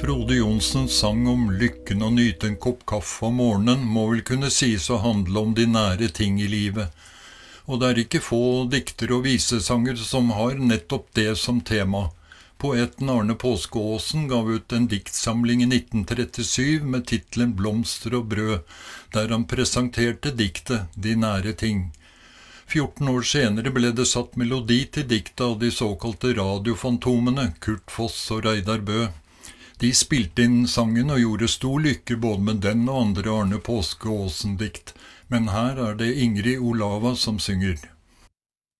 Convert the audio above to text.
Frode Jonsens sang om lykken å nyte en kopp kaffe om morgenen må vel kunne sies å handle om de nære ting i livet. Og det er ikke få diktere og visesanger som har nettopp det som tema. Poeten Arne Påskeaasen gav ut en diktsamling i 1937 med titlen Blomster og brød, der han presenterte diktet De nære ting. 14 år senere ble det satt melodi til diktet av de såkalte radiofantomene, Kurt Foss og Reidar Bø. De spilte inn sangen og gjorde stor lykke både med den og andre Arne Påskeaasen-dikt, men her er det Ingrid Olava som synger.